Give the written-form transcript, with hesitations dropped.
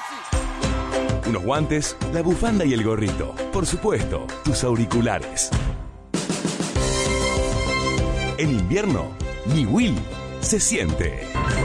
Unos guantes, la bufanda y el gorrito. Por supuesto, tus auriculares. En invierno, mi Will se siente.